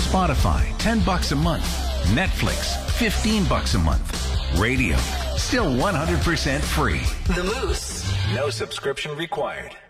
Spotify, $10 a month. Netflix, $15 a month. Radio, still 100% free. The Moose. No subscription required.